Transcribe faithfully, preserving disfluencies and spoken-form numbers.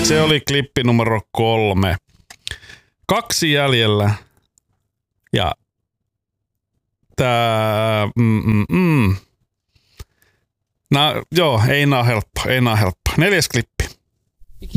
Se oli klippi numero kolme. Kaksi jäljellä. Ja tää... Mm, mm, mm. No, joo, ei nää helppo, ei nää helppo. Neljäs klippi.